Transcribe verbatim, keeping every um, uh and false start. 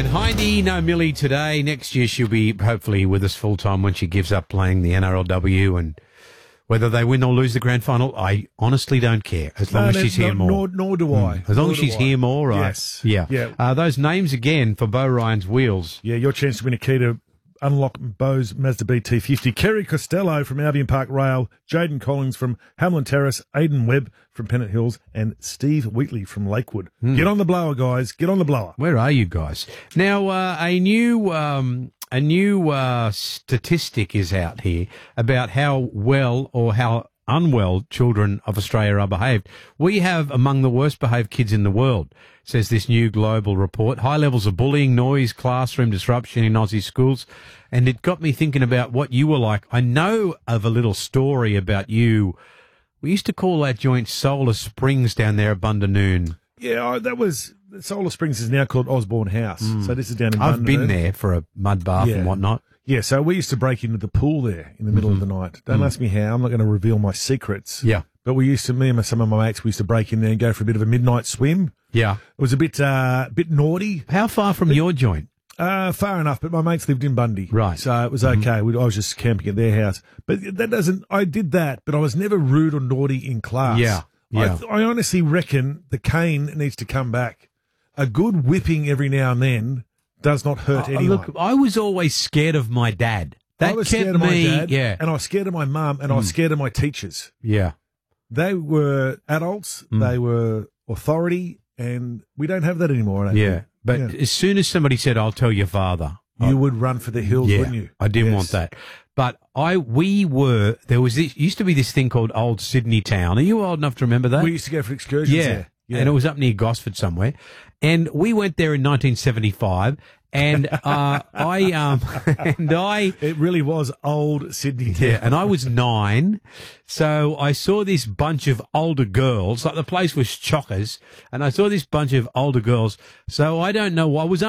And Heidi, no Millie today. Next year she'll be hopefully with us full time when she gives up playing the N R L W, and whether they win or lose the grand final, I honestly don't care as long No, as no, she's here no, more. Nor, nor do I. As long Nor as do she's I. here more, right? Yes. Yeah. Yeah. Uh, those names again for Bo Ryan's wheels. Yeah, your chance to win a key to unlock Bo's Mazda B T fifty. Kerry Costello from Albion Park Rail, Jaden Collins from Hamlin Terrace, Aidan Webb from Pennant Hills, and Steve Wheatley from Lakewood. Mm. Get on the blower, guys. Get on the blower. Where are you guys? Now, uh, a new um, a new uh, statistic is out here about how well or how unwell children of Australia are behaved. We have among the worst behaved kids in the world, says this new global report. High levels of bullying, noise, classroom disruption in Aussie schools. And it got me thinking about what you were like. I know of a little story about you. We used to call that joint Solar Springs down there at Bundanoon. Yeah, I, that was Solar Springs is now called Osborne House. Mm. So this is down in I've been Bundanoon. there for a mud bath Yeah. and whatnot. Yeah, so we used to break into the pool there in the middle Mm-hmm. of the night. Don't Mm. ask me how. I'm not going to reveal my secrets. Yeah. But we used to, me and some of my mates, we used to break in there and go for a bit of a midnight swim. Yeah. It was a bit, uh, bit naughty. How far from your joint? Uh, far enough, but my mates lived in Bundy. Right. So it was okay. We, I was just camping at their house. But that doesn't, I did that, but I was never rude or naughty in class. Yeah, yeah. I, I honestly reckon the cane needs to come back. A good whipping every now and then does not hurt Oh, anyone. look, I was always scared of my dad. That I was kept scared of my me, dad, yeah, and I was scared of my mum, and I was scared of my teachers. yeah. They were adults, Mm. they were authority, and we don't have that anymore. I don't Yeah, think. but Yeah. as soon as somebody said, "I'll tell your father," You would run for the hills, yeah, wouldn't you? I didn't Yes. want that. But I, we were there was this used to be this thing called Old Sydney Town. Are you old enough to remember that? We used to go for excursions yeah. there. Yeah. And it was up near Gosford somewhere, and we went there in nineteen seventy-five. And uh, I um and I It really was old Sydney. Yeah, and I was nine, so I saw this bunch of older girls. Like the place was chockers, and I saw this bunch of older girls. So I don't know. I was